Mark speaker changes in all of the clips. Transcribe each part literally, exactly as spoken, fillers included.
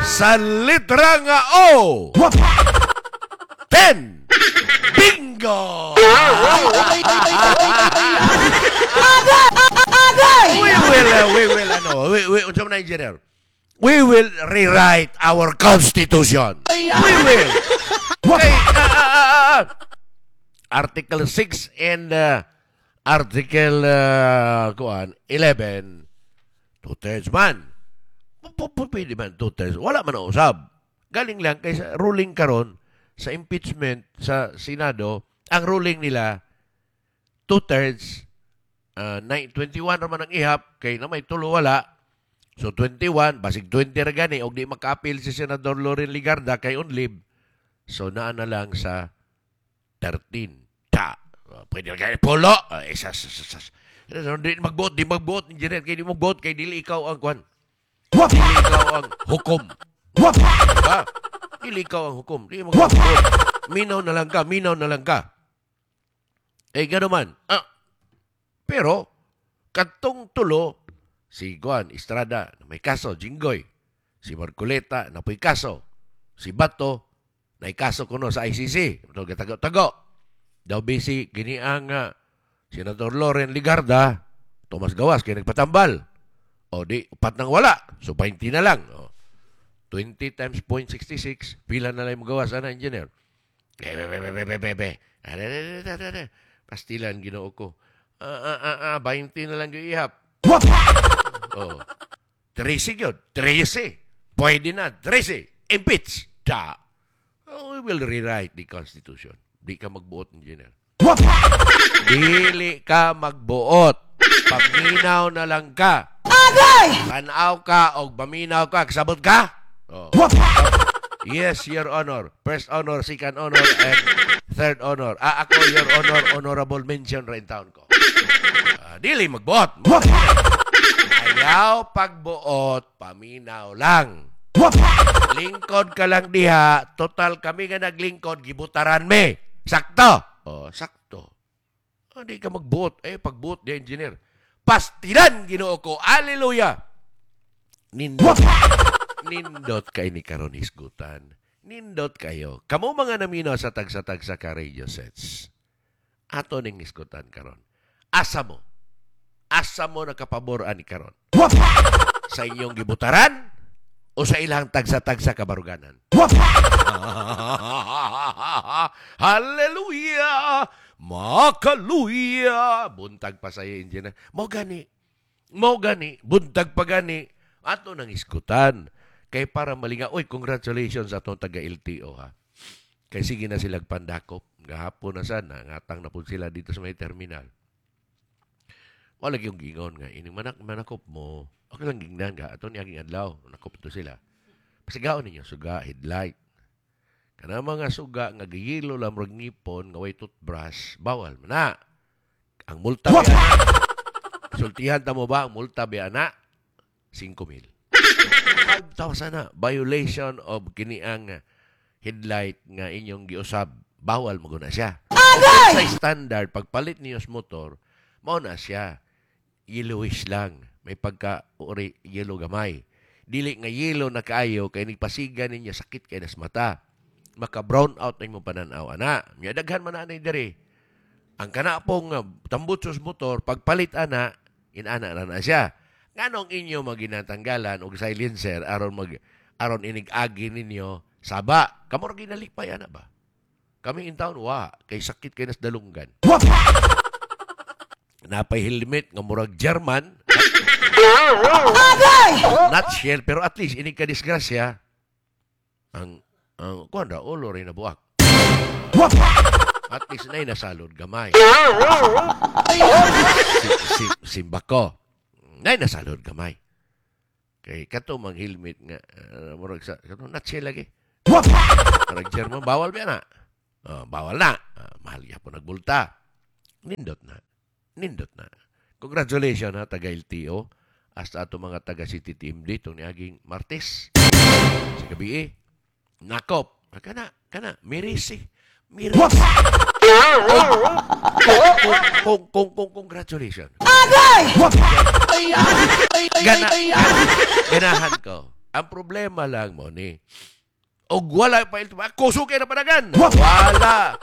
Speaker 1: Sa litra nga O. ten. Bingo! We will, uh, we will, ano, we, we, unsa man na, engineer? We will rewrite our constitution. We will. Okay, uh, uh, uh, uh, Article six and uh, Article uh, kuan, eleven, two-thirds man. Pwede man two-thirds. Wala man ang usab. Galing lang kaysa ruling karon sa impeachment sa Senado, ang ruling nila, two-thirds, uh, twenty-one naman ang ihap, kay na may tulo wala. So, twenty-one, basig twenty ra gani, og di maka-appeal si Senador Loren Ligarda kay unlib. So, naa na lang sa thirteen. Ta. Pwede na gani, polo. Ay, sas, sas, sas. Di mag-vote, di mag-vote, engineer, kay di mag-vote, kay dili ikaw ang kwan. Dili ikaw ang hukom. Diba? Dili ikaw ang hukom. Di mag-vote. Minaw na lang ka, minaw na lang ka. Eh, gano'n man. Ah, pero, katong tulo, si Juan Estrada, na may kaso, Jinggoy. Si Marcoleta, na may kaso. Si Bato, na may kaso kuno sa I C C. Tago-tago. Daw bisi, gini ang uh, Senador Loren Ligarda, Tomas Gawas, kaya nagpatambal. O di, upat nang wala. So, twenty na lang. O, twenty times zero point six six, pila na lang magawas, ana, engineer? Bebe, bebe, bebe, bebe. Pastilan, ginoo ko. Ah, ah, ah, ah, twenty na lang yung ihap. Oh. Tracy yun. Tracy. Pwede na. Tracy. Impeach. Da. Oh, we will rewrite the Constitution. Di ka magbuot, engineer. Dili ka magbuot. Paminaw na lang ka. Tanaw ka o baminaw ka. Kasabot ka? Oh. Yes, Your Honor. First honor, second honor, and third honor. Ah, ako, Your Honor, honorable mention rin taon ko. Uh, dili magbuot. Ayaw pagbuot, paminaw lang. Lingkod ka lang diha, total kami nga naglingkod, gibutaran me. Sakto. Oh, sakto. Hindi ka magbuot. Eh, pagbuot, di engineer. Pastilan, ginoo ko. Hallelujah. Nindot. Nindot kay ni karon isgutan. Nindot kayo. Kamo mga namino sa tagsa-tagsa ka radio sets. Ato ning isgutan karon. Asa mo? Asa mo nakapabor ani karon? Sa inyong gibutaran o sa ilang tagsa-tagsa kabaruganan? Hallelujah! Makaluya! Buntag pa sa iyo, engineer. Mo gani. Mo gani. Buntag pa gani. Ato nang isgutan. Kay para malinga, oy, congratulations sa atong taga-L T O, ha. Kay sige na silang pandakop. Gahapon na sana, ngatang na po sila dito sa may terminal. Wala yung gingon nga, ining manak manakop mo, okay lang gingnan ka, ato niyaging adlaw, nakop to sila. Pasigaon ninyo, suga, headlight. Kana mga suga, nga gayilo lang murag ngipon, nga way toothbrush, bawal na. Ang multa ba na? Sultihan ta mo ba, ang multa ba na? five mil. five thousand na. Violation of kiniang headlight nga inyong giusab. Bawal mo na siya. Sa standard, pagpalit niyo sa motor, mao na siya. Yellowish lang. May pagka-uri yellow gamay. Dili nga yellow na kaayo, kay nagpasiga ninyo sakit kay nas mata. Maka-brown out na yung pananaw. Ana, may daghan man na diri. Ang kana pong uh, tambutsos motor, pagpalit ana, inana na na siya. Nganong inyo maginatanggalan og silencer aron mag aron inig-agi ninyo saba. Kamo ra ginalikpay ana ba? Kami in town wa kay sakit kay nas dalunggan. Napay helmet nga murag German. Not shell pero at least inig ka disgrasya. Ang ang kuanda ulo rin na buak. At least nay nasalod gamay. Si, si, simbako. Nay nasalod gamay. Kay kato mang helmet nga uh, murag sa kato natsi lagi. Murag German bawal ba na? Uh, bawal na. Uh, mahal ya po nagbulta. Nindot na. Nindot na. Congratulations ha taga L T O hasta ato mga taga City Team dito ni aging Martes. Sa gabi eh. Nakop. Kana kana mirisi. Mirisi. Kung kung kung congratulations. Gana, ganahan ko. Ang problema lang mo ni, o wala pa ito, kusukin na panagan. Wala.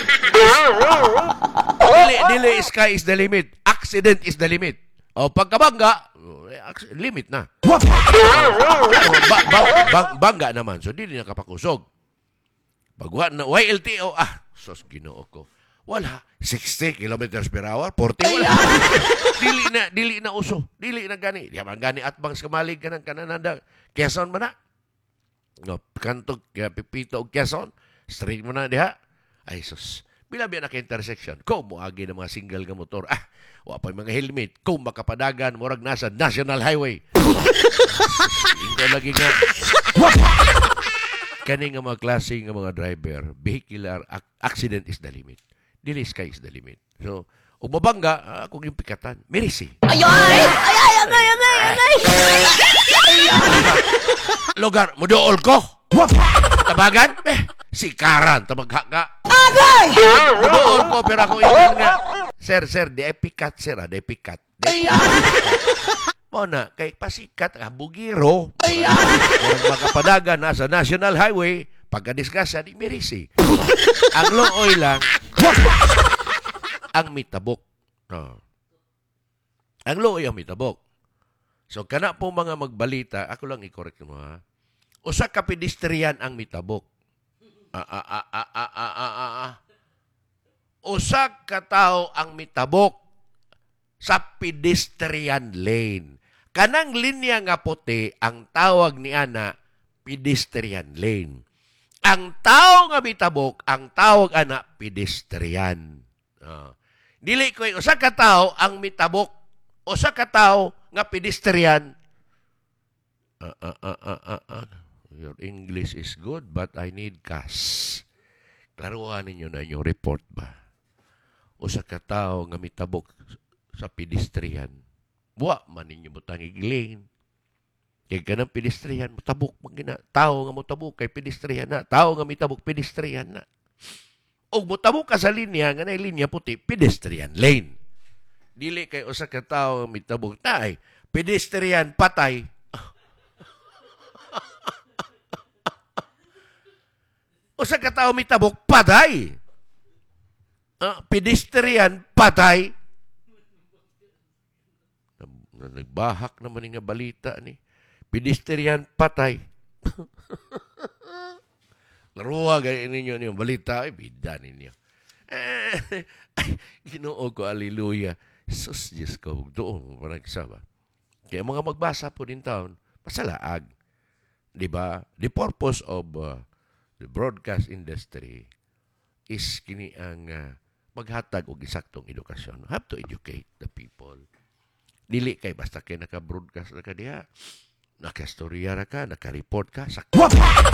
Speaker 1: Dili, dili, sky is the limit. Accident is the limit. O pagkabangga, limit na. ba, ba, bang, bangga naman. So, dili na kapakusog. Pagwa na, Y L T O, ah, sos, ginoo ko. Wala. sixty kilometers per hour, forty, wala. dili na, dili na uso. Dili na gani. Di man gani at bangs kamalig ka ng kanananda. Quezon mo na. No, kanto, kaya pipito o Quezon. Straight mo na diha. Ay, sus. Bila biya naka-intersection. Kung muagi ng mga single nga motor. Ah, wala pa yung mga helmet. Kung makapadagan, murag nasa National Highway. Hindi lagi nga. Kani nga mga klase nga mga driver, vehicular accident is the limit. Dili sky is the limit. So, ug mabangga, ako yung pikatan. Merisi.
Speaker 2: Ay, ay, ay, ay, ay, ay, ay,
Speaker 1: Lugar, mudool ko. Tabagan? Eh, sikaran, tabagha ka.
Speaker 2: agay!
Speaker 1: Mudool ko, pero ako yung nga. Sir, sir, di ay pikat, sir, ah, di ay pikat. Di ay mo na, kay pasikat, ah, bugiro. Kung makapadagan na sa National Highway, pagka-discuss, di merisi. Ang looy lang, ang mitabok. Oh. Ang looy ang mitabok. So, kana po mga magbalita, ako lang i-correct mo ha. Usa ka pedestrian ang mitabok. Ah, ah, ah, ah, ah, ah, ah, ah, ah. Usa ka tao ang mitabok sa pedestrian lane. Kanang linya nga puti, ang tawag ni ana, pedestrian lane. Ang tao nga mitabok, ang tawag ana, pedestrian. Uh, dili ko, usa ka tao ang mitabok, usa ka tao nga pedestrian. Uh, uh, uh, uh, uh, uh. Your English is good, but I need cash. Klaruhan ninyo na inyong report ba? Usa ka tao nga mitabok sa pedestrian. Buwa man ninyo butang igiling. Kaya ka ng pedestrian, mutabok magina. Tao nga mutabok kay pedestrian na. Tao nga mitabok, pedestrian na. O mutabok ka sa linya, nga na linya puti, pedestrian lane. Dili kay usa ka tao nga mitabok, tay, pedestrian patay. Usa ka tao mitabok, patay. Uh, pedestrian patay. Nagbahak naman nga balita ni. Pedestrian patay. Laruwa ganyan ninyo yung balita. Ay, bida ninyo. Eh, ay, ginoo ko, hallelujah. Sus, Diyos ko, doon mo nagsama. Kaya mga magbasa po din taon, pasalaag. Diba? The purpose of uh, the broadcast industry is kini ang uh, maghatag og isaktong edukasyon. Have to educate the people. Dili kay basta kay naka-broadcast na ka diha. Naka-storya ra ka, naka-report ka. Sakto.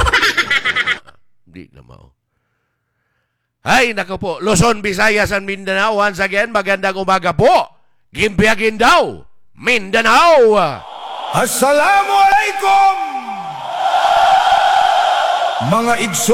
Speaker 1: Di na mao. Hay, nako po. Luzon, Visayas, and Mindanao. Once again, magandang umaga po. Gimbiagin daw. Mindanao.
Speaker 3: Assalamualaikum! Mga igso